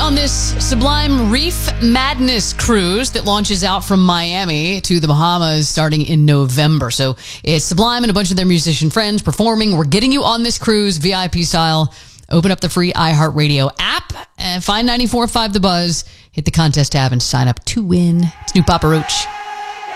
on this Sublime Reef Madness cruise that launches out from Miami to the Bahamas starting in November. So it's Sublime and a bunch of their musician friends performing. We're getting you on this cruise VIP style. Open up the free iHeartRadio app and find 94.5 The Buzz. Hit the contest tab and sign up to win. It's new Papa Roach.